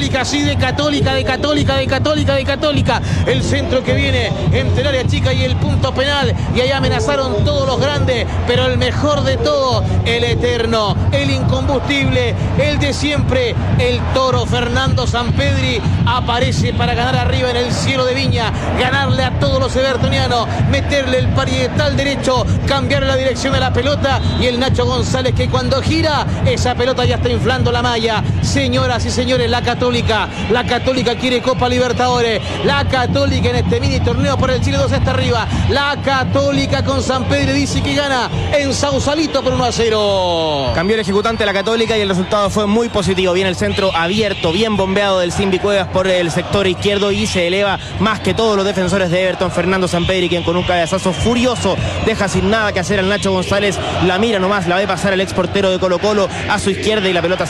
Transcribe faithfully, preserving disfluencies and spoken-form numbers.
Católica, sí, de Católica, de Católica, de Católica, de Católica. El centro que viene entre el área chica y el punto penal. Y ahí amenazaron todos los grandes, pero el mejor de todo, el eterno, el incombustible, el de siempre, el toro Fernando Sampedri aparece para ganar arriba en el cielo de Viña, ganarle a todos los evertonianos, meterle el parietal derecho, cambiar la dirección de la pelota, y el Nacho González que cuando gira, esa pelota ya está inflando la malla. Señoras y señores, la Católica, la Católica quiere Copa Libertadores, la Católica en este mini torneo por el Chile dos hasta arriba, la Católica con Sampedri dice que gana en Sausalito por uno a cero. Cambió el ejecutante de la Católica y el resultado fue muy positivo. Viene el centro abierto, bien bombeado del Simbi Cuevas por el sector izquierdo y se eleva más que todos los defensores de Everton. Fernando Sampedri, quien con un cabezazo furioso deja sin nada que hacer al Nacho González, la mira nomás, la ve pasar el ex portero de Colo Colo a su izquierda y la pelota